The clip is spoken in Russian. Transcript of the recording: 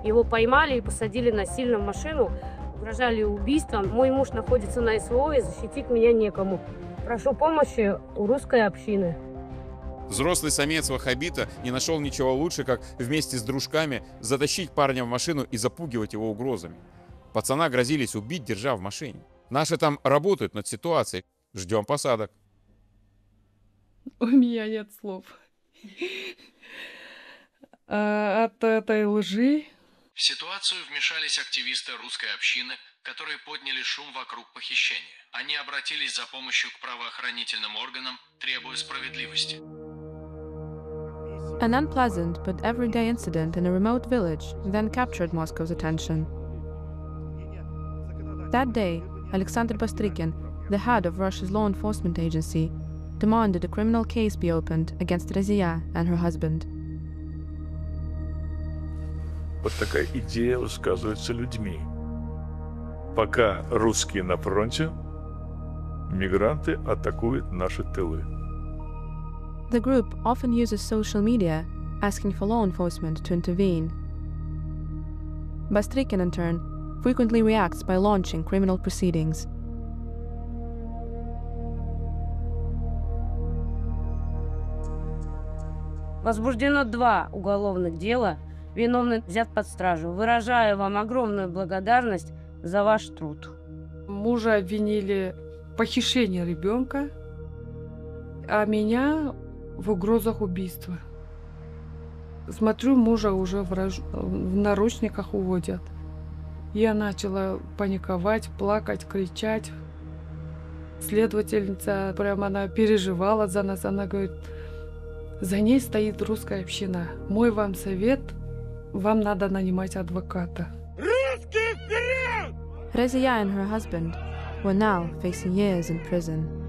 Его поймали и посадили насильно в машину, угрожали убийством. Мой муж находится на СВО, и защитить меня некому. Прошу помощи у русской общины. Взрослый самец ваххабита не нашел ничего лучше, как вместе с дружками затащить парня в машину и запугивать его угрозами. Пацана грозились убить, держа в машине. Наши там работают над ситуацией. Ждем посадок. У меня нет слов. От этой лжи. В ситуацию вмешались активисты русской общины, которые подняли шум вокруг похищения. Они обратились за помощью к правоохранительным органам, требуя справедливости. An unpleasant but everyday incident in a remote village then captured Moscow's attention. That day, Alexander Bastrykin, the head of Russia's law enforcement agency, demanded a criminal case be opened against Razia and her husband. Вот такая идея высказывается людьми. Пока русские на фронте, мигранты атакуют наши тылы. The group often uses social media, asking for law enforcement to intervene. Bastrykin, in turn, frequently reacts by launching criminal proceedings. Возбуждено 2 уголовных дела. Виновный взят под стражу. Выражаю вам огромную благодарность за ваш труд. Мужа обвинили в похищении ребенка, а меня в угрозах убийства. Смотрю, мужа уже в наручниках уводят. Я начала паниковать, плакать, кричать. Следовательница, прямо она переживала за нас. Она говорит, за ней стоит русская община. Мой вам совет, вам надо нанимать адвоката. Razia and her husband were now facing years in prison.